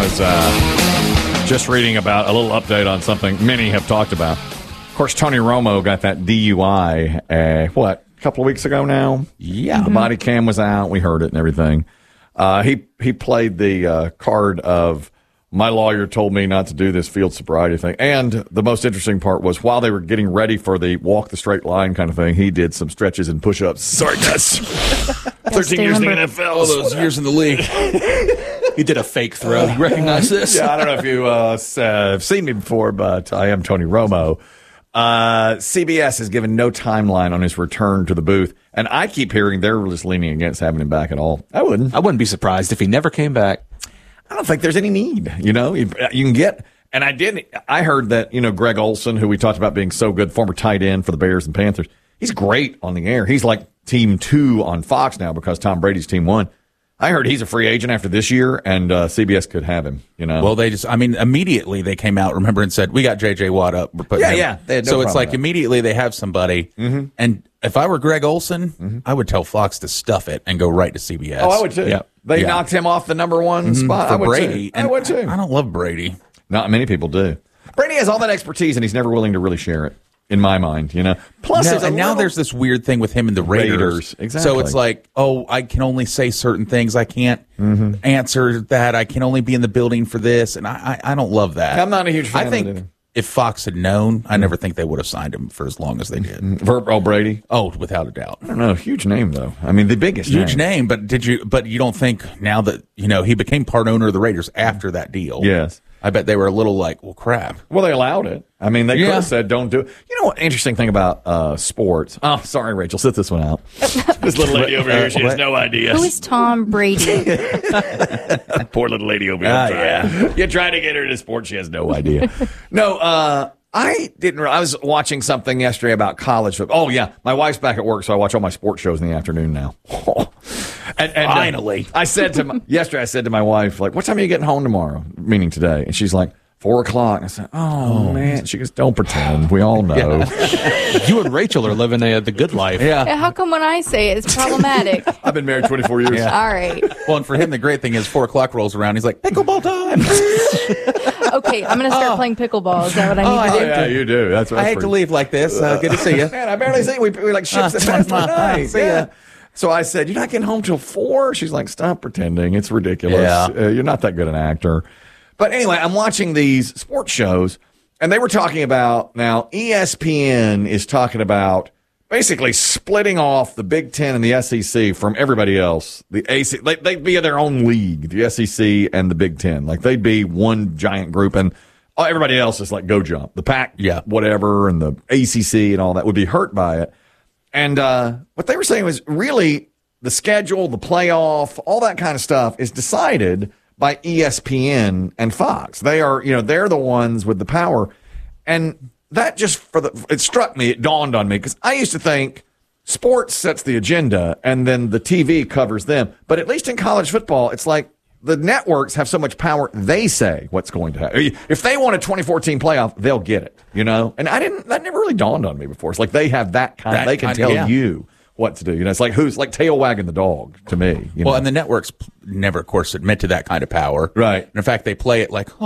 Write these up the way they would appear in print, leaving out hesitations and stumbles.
was just reading about a little update on something many have talked about. Of course, Tony Romo got that DUI, a couple of weeks ago now? Yeah. The body cam was out. We heard it and everything. He played the card of, my lawyer told me not to do this field sobriety thing. And the most interesting part was while they were getting ready for the walk the straight line kind of thing, he did some stretches and push-ups. Sorry, guys. 13 years in the NFL. All those years in the league. He did a fake throw. You recognize this? Yeah, I don't know if you have seen me before, but I am Tony Romo. CBS has given no timeline on his return to the booth, and I keep hearing they're just leaning against having him back at all. I wouldn't be surprised if he never came back. I don't think there's any need. You can get, and I heard that, Greg Olson, who we talked about being so good, former tight end for the Bears and Panthers, he's great on the air. He's like team 2 on Fox now because Tom Brady's team 1. I heard he's a free agent after this year, and CBS could have him, Well, immediately they came out, remember, and said, we got J.J. Watt up. We're putting him. Yeah. They had no so it's like with that. immediately they have somebody. Mm-hmm. And if I were Greg Olson, I would tell Fox to stuff it and go right to CBS. Oh, I would too. Yeah. They knocked him off the number 1 spot. For I would Brady. Too. I would too. I don't love Brady. Not many people do. Brady has all that expertise, and he's never willing to really share it, in my mind, Plus, now there's this weird thing with him and the Raiders. Exactly. So it's like, I can only say certain things. I can't answer that. I can only be in the building for this, and I don't love that. I'm not a huge fan I think of it. if Fox had known, I never think they would have signed him for as long as they did. Brady? Oh, without a doubt. I don't know. Huge name, though. I mean, the biggest Huge name, but you don't think now that, he became part owner of the Raiders after that deal. Yes. I bet they were a little like, well, crap. Well, they allowed it. I mean, they could have said, don't do it. You know what? Interesting thing about sports. Oh, sorry, Rachel. Sit this one out. This little lady over here, she has no idea. Who is Tom Brady? Poor little lady over here. Yeah. You're trying to get her into sports. She has no idea. No, I didn't. I was watching something yesterday about college football. Oh, yeah. My wife's back at work, so I watch all my sports shows in the afternoon now. And Finally. Yesterday I said to my wife, like, what time are you getting home tomorrow? Meaning today. And she's like, 4:00. I said, oh, man. She goes, don't pretend. We all know. You and Rachel are living the good life. Yeah, how come when I say it, it's problematic? I've been married 24 years. All right. Well, and for him, the great thing is 4:00 rolls around. He's like, pickleball time. Okay, I'm going to start playing pickleball. Is that what I need to do? Yeah, you do. That's what I hate to leave like this. Good to see you. Man, I barely see you. We like ships that pass by night. See ya. So I said, you're not getting home till 4? She's like, stop pretending. It's ridiculous. Yeah. You're not that good an actor. But anyway, I'm watching these sports shows, and they were talking about, now ESPN is talking about basically splitting off the Big Ten and the SEC from everybody else. The AC, they'd be in their own league, the SEC and the Big Ten. Like, they'd be one giant group, and everybody else is like, go jump. The Pac, whatever, and the ACC and all that would be hurt by it. And what they were saying was really the schedule, the playoff, all that kind of stuff is decided by ESPN and Fox. They are, they're the ones with the power. And that just it struck me, it dawned on me, because I used to think sports sets the agenda and then the TV covers them. But at least in college football, it's like the networks have so much power, they say what's going to happen. If they want a 2014 playoff, they'll get it, And that never really dawned on me before. It's like they have they can tell you what to do. It's like who's like tail wagging the dog to me. Well, and the networks never, of course, admit to that kind of power. Right. And in fact, they play it like,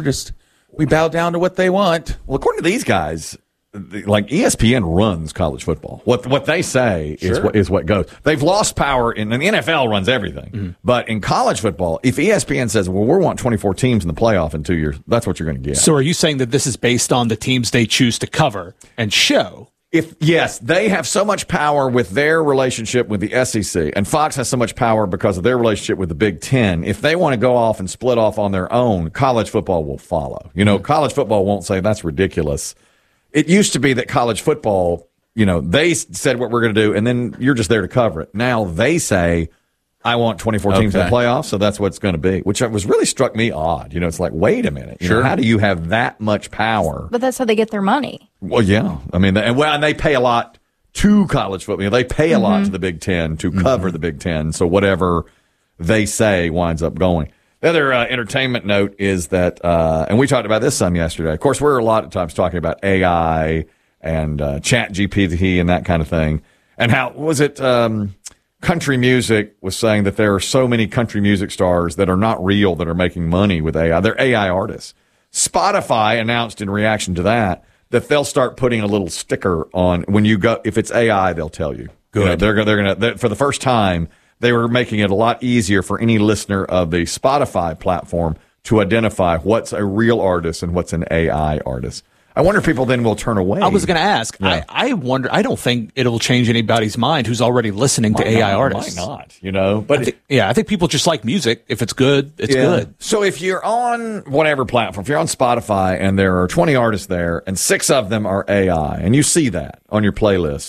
we bow down to what they want. Well, according to these guys, like ESPN runs college football. What they say is what goes. They've lost power and the NFL runs everything. Mm-hmm. But in college football, if ESPN says, well, we want 24 teams in the playoff in 2 years, that's what you're going to get. So are you saying that this is based on the teams they choose to cover and show? Yes, they have so much power with their relationship with the SEC, and Fox has so much power because of their relationship with the Big Ten. If they want to go off and split off on their own, college football will follow. College football won't say that's ridiculous. It used to be that college football, they said what we're going to do, and then you're just there to cover it. Now they say, I want 24 teams in the playoffs, so that's what it's going to be, which was really struck me odd. It's like, wait a minute. How do you have that much power? But that's how they get their money. Well, yeah. I mean, and they pay a lot to college football. They pay a lot to the Big Ten to cover the Big Ten, so whatever they say winds up going. The other entertainment note is that, and we talked about this some yesterday. Of course, we're a lot of times talking about AI and Chat GPT and that kind of thing. And how was it? country music was saying that there are so many country music stars that are not real that are making money with AI. They're AI artists. Spotify announced in reaction to that they'll start putting a little sticker on when you go. If it's AI, they'll tell you. Good. They're gonna for the first time they were making it a lot easier for any listener of the Spotify platform to identify what's a real artist and what's an AI artist. I wonder if people then will turn away. I was going to ask. Yeah. I wonder. I don't think it'll change anybody's mind who's already listening to AI artists. Why not? You know, but I think people just like music. If it's good, it's good. So if you're on whatever platform, if you're on Spotify and there are 20 artists there and 6 of them are AI, and you see that on your playlist,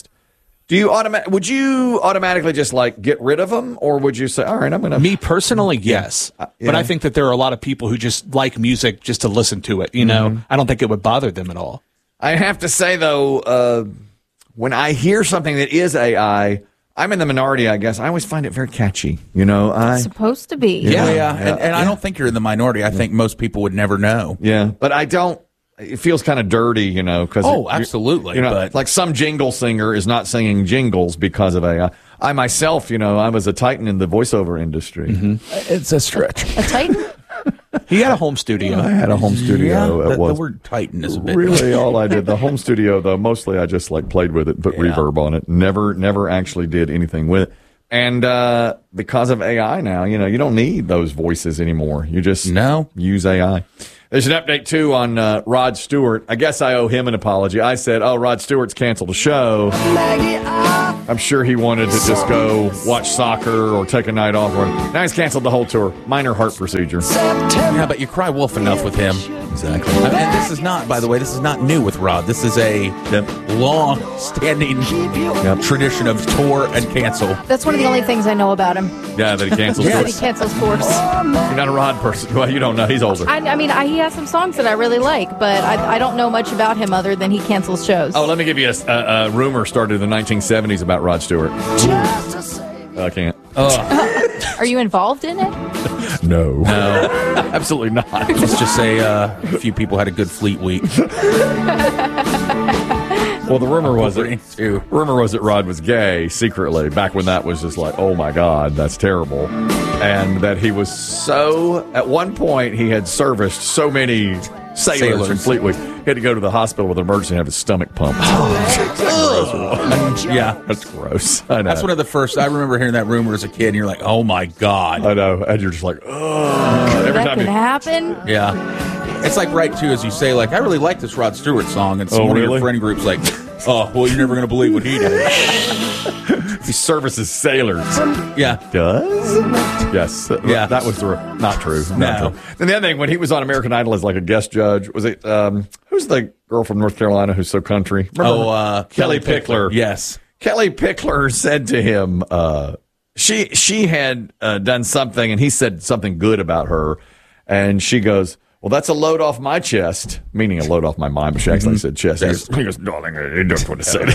would you automatically just like get rid of them, or would you say, all right, I'm going to? Me personally, yes, but I think that there are a lot of people who just like music just to listen to it. You know, I don't think it would bother them at all. I have to say though, when I hear something that is AI, I'm in the minority, I guess. I always find it very catchy. You know, It's supposed to be. And I don't think you're in the minority. I think most people would never know. Yeah, but I don't. It feels kind of dirty, you know. Cause absolutely. You know, but like some jingle singer is not singing jingles because of AI. I myself, you know, I was a titan in the voiceover industry. it's a stretch. A Titan? He had a home studio. I had a home studio. Yeah, It was the word Titan is a bit really all I did. The home studio, though, mostly I just like played with it, put reverb on it. Never actually did anything with it. And because of AI now, you know, you don't need those voices anymore. You just use AI. There's an update, too, on Rod Stewart. I guess I owe him an apology. I said, Rod Stewart's canceled a show. I'm sure he wanted to just go watch soccer or take a night off. Now he's canceled the whole tour. Minor heart procedure. Yeah, but you cry wolf enough with him. Exactly. And this is not, by the way, this is not new with Rod. This is a long-standing tradition of tour and cancel. That's one of the only things I know about him. Yeah, that he cancels That he tours. cancels tours. You're not a Rod person. Well, you don't know. He's older. I mean, he has some songs that I really like, but I don't know much about him other than he cancels shows. Oh, let me give you a rumor started in the 1970s about Rod Stewart. I can't. Are you involved in it? No. Absolutely not. Let's just say a few people had a good Fleet Week. Well, the rumor was that Rod was gay secretly back when that was just like, oh my God, that's terrible. And that he was at one point he had serviced so many sailors in Fleet Week. He had to go to the hospital with an emergency and have his stomach pumped. Yeah. That's gross. I know. That's one of the first. I remember hearing that rumor as a kid, and you're like, oh my God. I know. And you're just like, oh. That could happen. Yeah. It's like right, too, as you say, like, I really like this Rod Stewart song, and one of your friend groups like, oh, well, you're never going to believe what he did. He services sailors. Yeah. Does? Yes. Yeah. That was not true. No. Not true. Then the other thing, when he was on American Idol as like a guest judge, was it, who's the girl from North Carolina who's so country? Remember Kelly Pickler. Yes. Kelly Pickler said to him, she had done something, and he said something good about her, and she goes, well, that's a load off my chest, meaning a load off my mind, but she actually said chest. He goes, darling, I don't want to say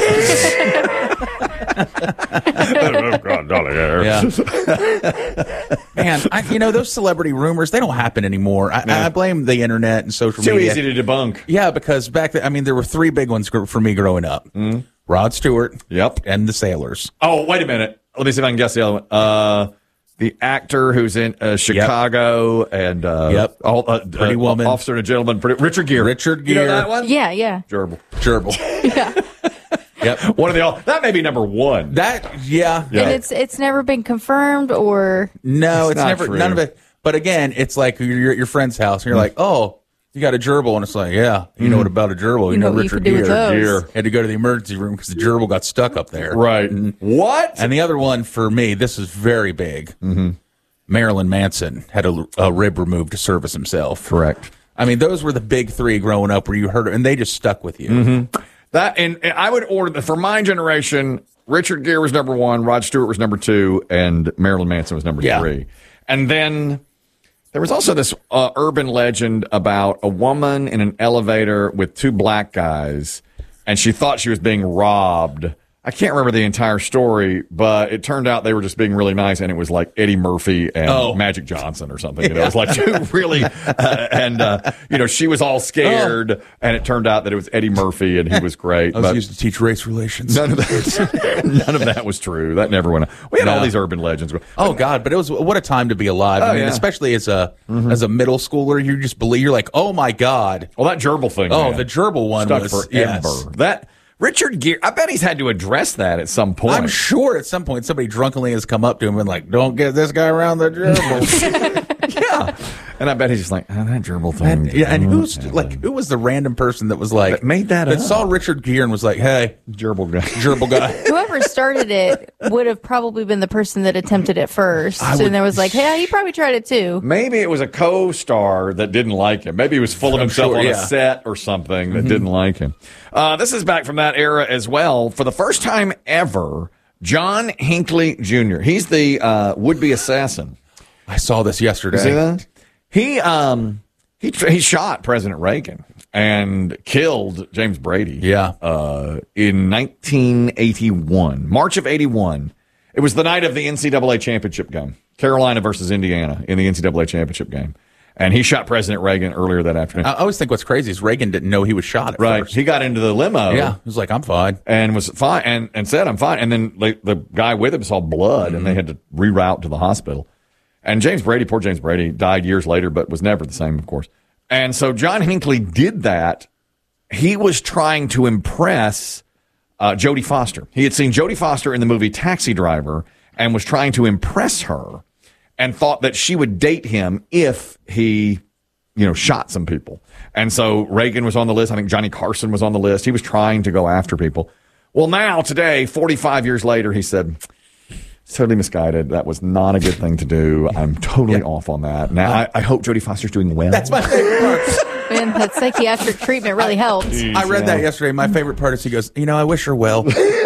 that. Oh, God, darling. Yeah. Man, those celebrity rumors, they don't happen anymore. I blame the internet and social Too media. easy to debunk. Yeah, because back then, there were 3 big ones for me growing up. Rod Stewart. Yep. And the Sailors. Oh, wait a minute. Let me see if I can guess the other one. The actor who's in Chicago and Pretty Woman, Officer and a Gentleman, Richard Gere. Richard You know Gere. that one? Yeah. Gerbil. Yeah. Yep. One of the that may be number one. Yeah. And it's never been confirmed or No, it's not never true. none of it. But again, it's like you're at your friend's house and you're like, oh, you got a gerbil, and it's like, yeah, you know what about a gerbil? You know what you Richard could do with Gere those. had to go to the emergency room because the gerbil got stuck up there. Right. What? And the other one for me, this is very big. Marilyn Manson had a rib removed to service himself. Correct. Those were the big 3 growing up where you heard it, and they just stuck with you. That and I would order for my generation. Richard Gere was number 1, Rod Stewart was number 2, and Marilyn Manson was number 3. And then there was also this urban legend about a woman in an elevator with 2 black guys, and she thought she was being robbed I can't remember the entire story, but it turned out they were just being really nice, and it was like Eddie Murphy and Magic Johnson or something. You know, it was like two really, she was all scared, and it turned out that it was Eddie Murphy, and he was great. I was used to teach race relations. None of that was true. That never went on. We had all these urban legends. Oh God, but it was what a time to be alive. I mean, especially as a middle schooler, you just believe you're like, oh my God. Well, that gerbil thing. Oh, man, the gerbil one stuck was forever. yes. That Richard Gere, I bet he's had to address that at some point. I'm sure at some point somebody drunkenly has come up to him and like, don't get this guy around the gerbil. Yeah. And I bet he's just like, that gerbil thing. And who was the random person that was like, that made that up? Saw Richard Gere and was like, hey, gerbil guy. Gerbil guy. Whoever started it would have probably been the person that attempted it first. And there was like, hey, he probably tried it too. Maybe it was a co-star that didn't like him. Maybe he was full of himself on a set or something that didn't like him. This is back from that era as well. For the first time ever, John Hinckley Jr., he's the would-be assassin. I saw this yesterday. You see that? He shot President Reagan and killed James Brady. Yeah. In 1981, March of 81. It was the night of the NCAA championship game, Carolina versus Indiana in the NCAA championship game. And he shot President Reagan earlier that afternoon. I always think what's crazy is Reagan didn't know he was shot at first. He got into the limo. Yeah. He was like, I'm fine. And was fine and said, I'm fine. And then the guy with him saw blood and they had to reroute to the hospital. And James Brady, poor James Brady, died years later, but was never the same, of course. And so John Hinckley did that. He was trying to impress Jodie Foster. He had seen Jodie Foster in the movie Taxi Driver and was trying to impress her and thought that she would date him if he, shot some people. And so Reagan was on the list. I think Johnny Carson was on the list. He was trying to go after people. Well, now, today, 45 years later, he said, totally misguided. That was not a good thing to do. I'm totally off on that. Now, I hope Jodie Foster's doing well. That's my favorite part. Man, that psychiatric treatment really helped. I read that yesterday. My favorite part is he goes, I wish her well.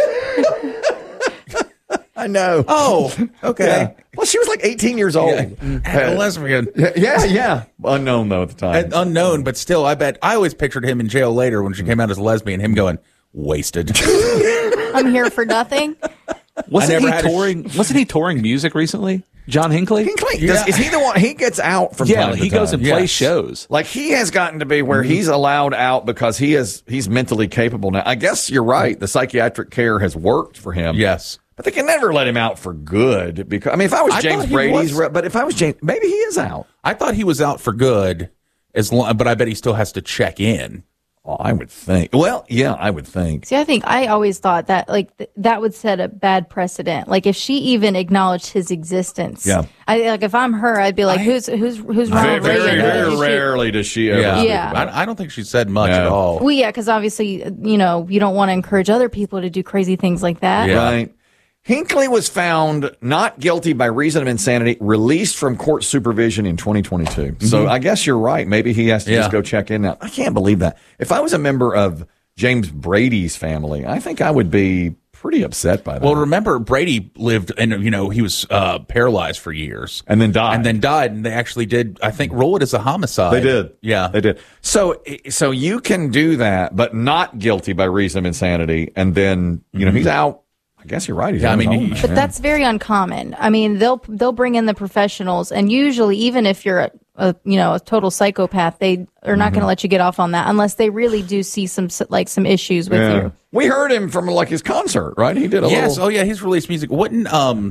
I know. Oh, okay. Yeah. Well, she was like 18 years old. A lesbian. Yeah. Unknown, though, at the time. Unknown, but still, I bet. I always pictured him in jail later when she came out as a lesbian, him going, wasted. I'm here for nothing. Wasn't he touring music recently? John Hinckley? Is he the one? He gets out from time to he goes time. and plays shows. Like, he has gotten to be where he's allowed out because he's mentally capable now. I guess you're right. The psychiatric care has worked for him. Yes. But they can never let him out for good because, if I was James Brady's, but if I was James, maybe he is out. I thought he was out for good, but I bet he still has to check in. Oh, I would think. Well, yeah, I would think. See, I always thought that that would set a bad precedent. Like if she even acknowledged his existence, if I'm her, I'd be like, who's Ronald Reagan? Very rarely does she ever. Yeah. I don't think she said much at all. Well, yeah, because obviously, you don't want to encourage other people to do crazy things like that. Yeah. Right. Hinckley was found not guilty by reason of insanity, released from court supervision in 2022. So I guess you're right. Maybe he has to just go check in now. I can't believe that. If I was a member of James Brady's family, I think I would be pretty upset by that. Well, remember, Brady lived, and he was paralyzed for years. And then died. And they actually did, I think, roll it as a homicide. They did. Yeah. They did. So you can do that, but not guilty by reason of insanity. And then, he's out. I guess you're right. But that's very uncommon. I mean, they'll bring in the professionals, and usually, even if you're a total psychopath, they are not going to let you get off on that unless they really do see some issues with you. We heard him from his concert, right? He did a little. Oh yeah, he's released music. Wouldn't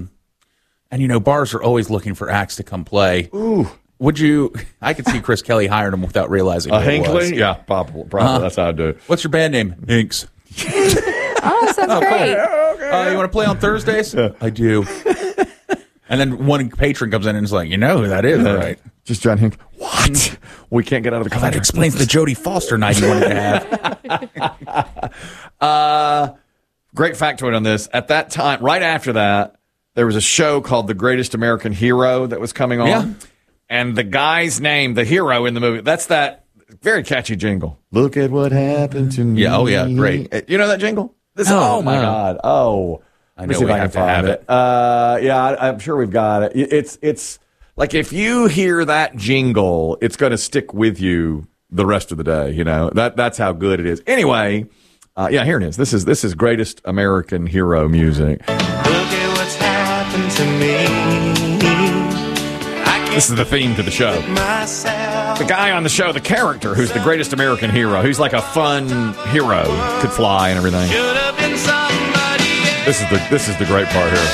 and bars are always looking for acts to come play. Ooh. Would you? I could see Chris Kelly hiring him without realizing. Hinckley? Yeah, probably. That's how I do it. What's your band name? Hinks. Oh, sounds great. Cool. You want to play on Thursdays? Yeah. I do. And then one patron comes in and is like, you know who that is, right? Just John Hinckley. What? We can't get out of the contract. That explains the Jodie Foster night you wanted to have. Great factoid on this. At that time, right after that, there was a show called The Greatest American Hero that was coming on. Yeah. And the guy's name, the hero in the movie, that's that very catchy jingle. Look at what happened to me. Yeah, oh yeah, great. You know that jingle? Oh my God. Oh. I know we have to have it. I'm sure we've got it. It's like if you hear that jingle, it's going to stick with you the rest of the day. That's how good it is. Anyway, Yeah, here it is. This is greatest American hero music. Look at what's happened to me. This is the theme to the show. The guy on the show, the character, who's the greatest American hero, who's like a fun hero, could fly and everything. This is the great part here.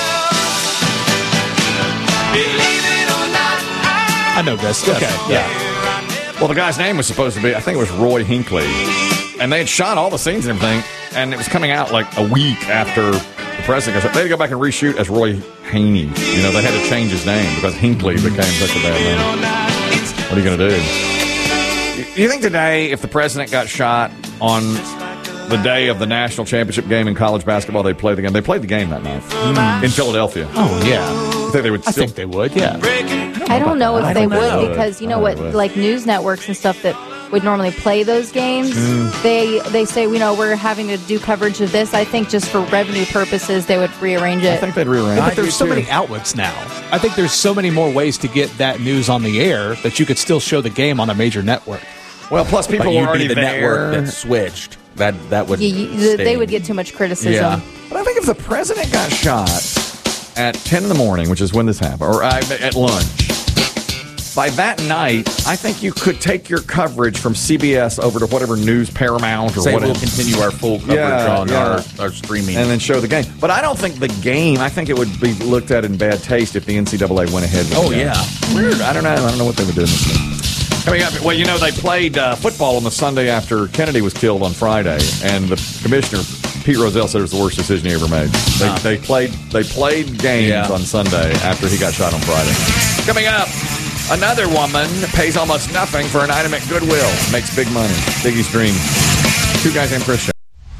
I know this. Okay. Yeah. Well, the guy's name was supposed to be, I think it was Roy Hinckley. And they had shot all the scenes and everything, and it was coming out like a week after the president. They had to go back and reshoot as Roy Haney. You know, they had to change his name because Hinckley became such a bad name. What are you going to do? You think today, if the president got shot on the day of the national championship game in college basketball, they'd play the game? They played the game that night in Philadelphia. Oh, yeah. You think they would I think they would, yeah. I don't know if they would, because you know what, they would. like news networks and stuff that would normally play those games, they say, you know, we're having to do coverage of this. I think just for revenue purposes, they would rearrange it. I think they'd rearrange it. But there's so many outlets now. I think there's so many more ways to get that news on the air that you could still show the game on a major network. Well, plus people But were you'd already be the there. network that switched. That would They sting. would get too much criticism. Yeah. But I think if the president got shot at 10 in the morning, which is when this happened, or at lunch, by that night, I think you could take your coverage from CBS over to whatever news, Paramount or Say whatever. we'll continue our full coverage on our streaming. And then show the game. But I don't think the game, I think it would be looked at in bad taste if the NCAA went ahead with the game. Weird. I don't know what they would do in this game. Coming up, well, you know, they played football on the Sunday after Kennedy was killed on Friday, and the commissioner, Pete Rozelle, said it was the worst decision he ever made. They played games on Sunday after he got shot on Friday. Coming up, another woman pays almost nothing for an item at Goodwill. Makes big money. Biggie's Dream. Two Guys Named Chris show.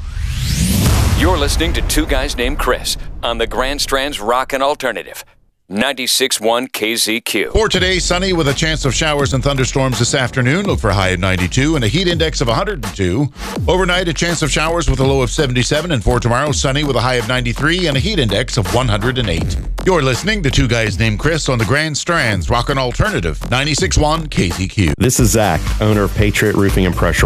You're listening to Two Guys Named Chris on the Grand Strand's Rockin' Alternative. 96.1 KZQ. For today, sunny with a chance of showers and thunderstorms this afternoon. Look for a high of 92 and a heat index of 102. Overnight, a chance of showers with a low of 77. And for tomorrow, sunny with a high of 93 and a heat index of 108. You're listening to Two Guys Named Chris on the Grand Strand's Rockin' Alternative. 96.1 KZQ. This is Zach, owner of Patriot Roofing and Pressure